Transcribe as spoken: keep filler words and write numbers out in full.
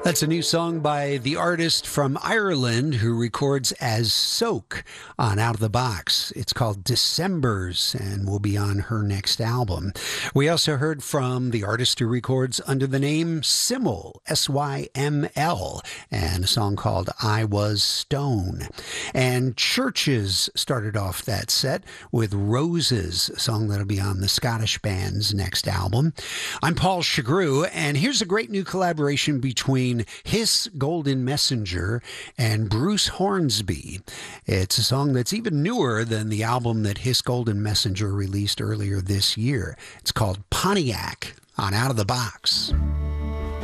That's a new song by the artist from Ireland who records as Soak on Out of the Box. It's called Decembers and will be on her next album. We also heard from the artist who records under the name Syml, S Y M L, and a song called I Was Stone. And Churches started off that set with Roses, a song that'll be on the Scottish band's next album. I'm Paul Chagru, and here's a great new collaboration between Hiss Golden Messenger and Bruce Hornsby. It's a song that's even newer than the album that Hiss Golden Messenger released earlier this year. It's called Pontiac on Out of the Box.